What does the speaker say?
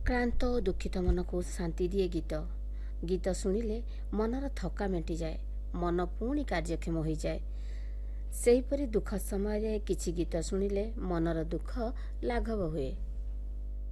କ୍ଳାନ୍ତ ଓ ଦୁଃଖିତ ମନକୁ ଶାନ୍ତି ଦିଏ ଗୀତ। ଗୀତ ଶୁଣିଲେ ମନର ଥକା ମେଣ୍ଟିଯାଏ, ମନ ପୁଣି କାର୍ଯ୍ୟକ୍ଷମ ହୋଇଯାଏ। ସେହିପରି ଦୁଃଖ ସମୟରେ କିଛି ଗୀତ ଶୁଣିଲେ ମନର ଦୁଃଖ ଲାଘବ ହୁଏ।